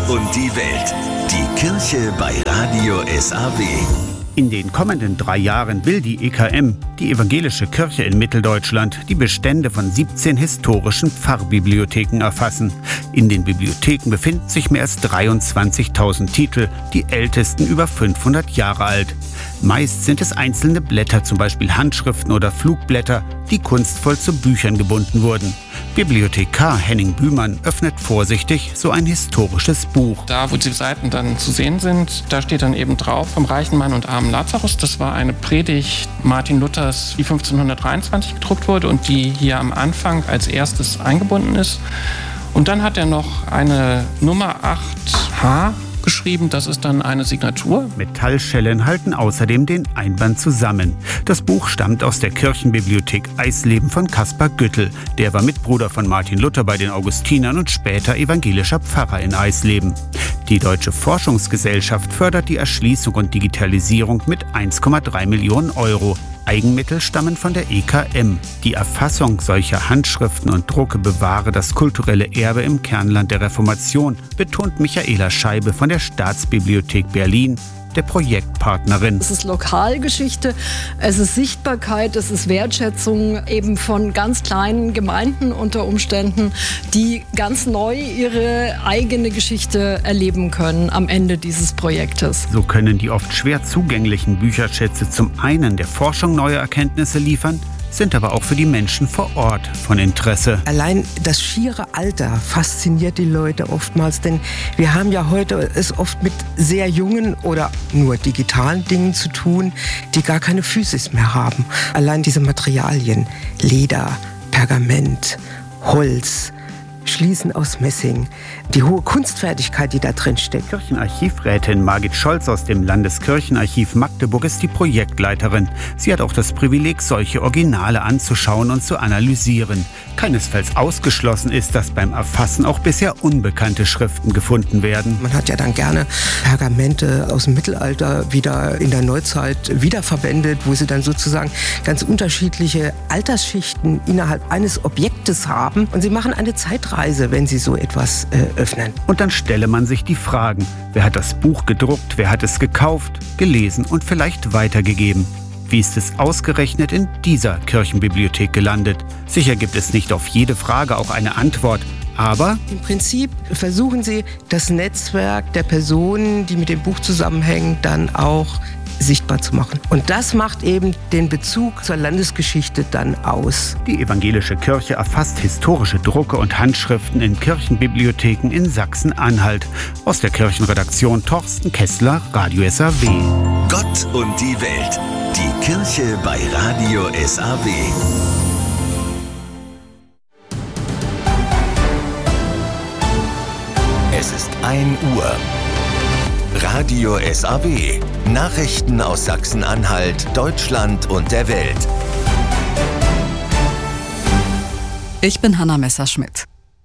und die Welt. Die Kirche bei Radio SAW. In den kommenden 3 Jahren will die EKM, die Evangelische Kirche in Mitteldeutschland, die Bestände von 17 historischen Pfarrbibliotheken erfassen. In den Bibliotheken befinden sich mehr als 23.000 Titel, die ältesten über 500 Jahre alt. Meist sind es einzelne Blätter, zum Beispiel Handschriften oder Flugblätter, die kunstvoll zu Büchern gebunden wurden. Bibliothekar Henning Bühmann öffnet vorsichtig so ein historisches Buch. Da, wo die Seiten dann zu sehen sind, da steht dann eben drauf, vom reichen Mann und armen Lazarus. Das war eine Predigt Martin Luthers, die 1523 gedruckt wurde und die hier am Anfang als erstes eingebunden ist. Und dann hat er noch eine Nummer 8H geschrieben, das ist dann eine Signatur. Metallschellen halten außerdem den Einband zusammen. Das Buch stammt aus der Kirchenbibliothek Eisleben von Caspar Güttl. Der war Mitbruder von Martin Luther bei den Augustinern und später evangelischer Pfarrer in Eisleben. Die Deutsche Forschungsgesellschaft fördert die Erschließung und Digitalisierung mit 1,3 Millionen Euro. Eigenmittel stammen von der EKM. Die Erfassung solcher Handschriften und Drucke bewahre das kulturelle Erbe im Kernland der Reformation, betont Michaela Scheibe von der Staatsbibliothek Berlin, der Projektpartnerin. Es ist Lokalgeschichte, es ist Sichtbarkeit, es ist Wertschätzung eben von ganz kleinen Gemeinden unter Umständen, die ganz neu ihre eigene Geschichte erleben können am Ende dieses Projektes. So können die oft schwer zugänglichen Bücherschätze zum einen der Forschung neue Erkenntnisse liefern, sind aber auch für die Menschen vor Ort von Interesse. Allein das schiere Alter fasziniert die Leute oftmals, denn wir haben ja heute es oft mit sehr jungen oder nur digitalen Dingen zu tun, die gar keine Physis mehr haben. Allein diese Materialien, Leder, Pergament, Holz, Schließen aus Messing, die hohe Kunstfertigkeit, die da drin steckt. Kirchenarchivrätin Margit Scholz aus dem Landeskirchenarchiv Magdeburg ist die Projektleiterin. Sie hat auch das Privileg, solche Originale anzuschauen und zu analysieren. Keinesfalls ausgeschlossen ist, dass beim Erfassen auch bisher unbekannte Schriften gefunden werden. Man hat ja dann gerne Pergamente aus dem Mittelalter wieder in der Neuzeit wiederverwendet, wo sie dann sozusagen ganz unterschiedliche Altersschichten innerhalb eines Objektes haben. Und sie machen eine Zeitreise, wenn sie so etwas öffnen. Und dann stelle man sich die Fragen. Wer hat das Buch gedruckt? Wer hat es gekauft, gelesen und vielleicht weitergegeben? Wie ist es ausgerechnet in dieser Kirchenbibliothek gelandet? Sicher gibt es nicht auf jede Frage auch eine Antwort. Aber im Prinzip versuchen sie, das Netzwerk der Personen, die mit dem Buch zusammenhängen, dann auch sichtbar zu machen. Und das macht eben den Bezug zur Landesgeschichte dann aus. Die evangelische Kirche erfasst historische Drucke und Handschriften in Kirchenbibliotheken in Sachsen-Anhalt. Aus der Kirchenredaktion Torsten Kessler, Radio SAW. Gott und die Welt. Die Kirche bei Radio SAW. Es ist 1 Uhr. Radio SAW. Nachrichten aus Sachsen-Anhalt, Deutschland und der Welt. Ich bin Hanna Messerschmidt.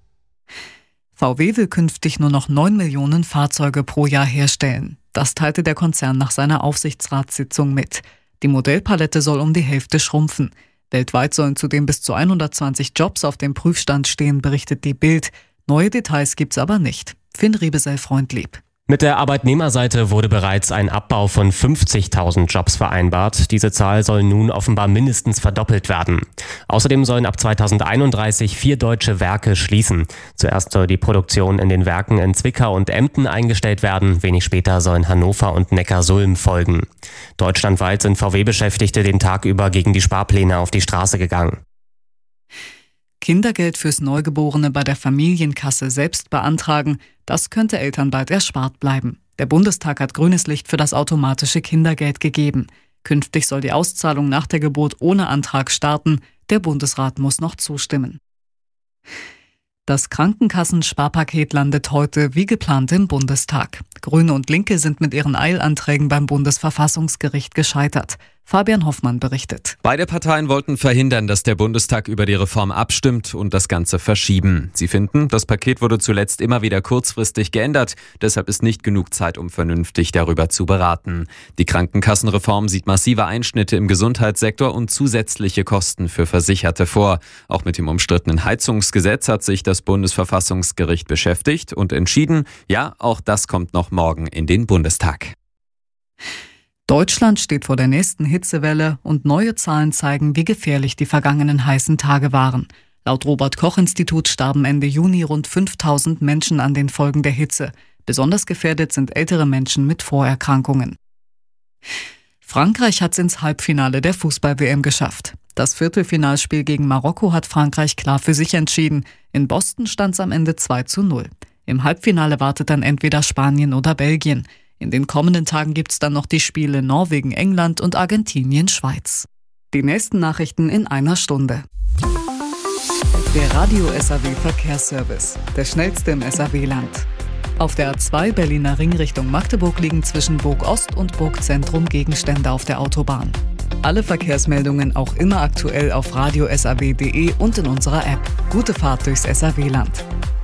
VW will künftig nur noch 9 Millionen Fahrzeuge pro Jahr herstellen. Das teilte der Konzern nach seiner Aufsichtsratssitzung mit. Die Modellpalette soll um die Hälfte schrumpfen. Weltweit sollen zudem bis zu 120 Jobs auf dem Prüfstand stehen, berichtet die Bild. Neue Details gibt's aber nicht. Finn Riebesell-Freundlieb. Mit der Arbeitnehmerseite wurde bereits ein Abbau von 50.000 Jobs vereinbart. Diese Zahl soll nun offenbar mindestens verdoppelt werden. Außerdem sollen ab 2031 4 deutsche Werke schließen. Zuerst soll die Produktion in den Werken in Zwickau und Emden eingestellt werden. Wenig später sollen Hannover und Neckarsulm folgen. Deutschlandweit sind VW-Beschäftigte den Tag über gegen die Sparpläne auf die Straße gegangen. Kindergeld fürs Neugeborene bei der Familienkasse selbst beantragen, das könnte Eltern bald erspart bleiben. Der Bundestag hat grünes Licht für das automatische Kindergeld gegeben. Künftig soll die Auszahlung nach der Geburt ohne Antrag starten. Der Bundesrat muss noch zustimmen. Das Krankenkassensparpaket landet heute wie geplant im Bundestag. Grüne und Linke sind mit ihren Eilanträgen beim Bundesverfassungsgericht gescheitert. Fabian Hoffmann berichtet. Beide Parteien wollten verhindern, dass der Bundestag über die Reform abstimmt und das Ganze verschieben. Sie finden, das Paket wurde zuletzt immer wieder kurzfristig geändert. Deshalb ist nicht genug Zeit, um vernünftig darüber zu beraten. Die Krankenkassenreform sieht massive Einschnitte im Gesundheitssektor und zusätzliche Kosten für Versicherte vor. Auch mit dem umstrittenen Heizungsgesetz hat sich das Bundesverfassungsgericht beschäftigt und entschieden, ja, auch das kommt noch morgen in den Bundestag. Deutschland steht vor der nächsten Hitzewelle und neue Zahlen zeigen, wie gefährlich die vergangenen heißen Tage waren. Laut Robert-Koch-Institut starben Ende Juni rund 5000 Menschen an den Folgen der Hitze. Besonders gefährdet sind ältere Menschen mit Vorerkrankungen. Frankreich hat es ins Halbfinale der Fußball-WM geschafft. Das Viertelfinalspiel gegen Marokko hat Frankreich klar für sich entschieden. In Boston stand es am Ende 2:0. Im Halbfinale wartet dann entweder Spanien oder Belgien. In den kommenden Tagen gibt es dann noch die Spiele Norwegen, England und Argentinien, Schweiz. Die nächsten Nachrichten in einer Stunde. Der Radio SAW Verkehrsservice, der schnellste im SAW-Land. Auf der A2 Berliner Ring Richtung Magdeburg liegen zwischen Burg Ost und Burg Zentrum Gegenstände auf der Autobahn. Alle Verkehrsmeldungen auch immer aktuell auf radiosaw.de und in unserer App. Gute Fahrt durchs SAW-Land.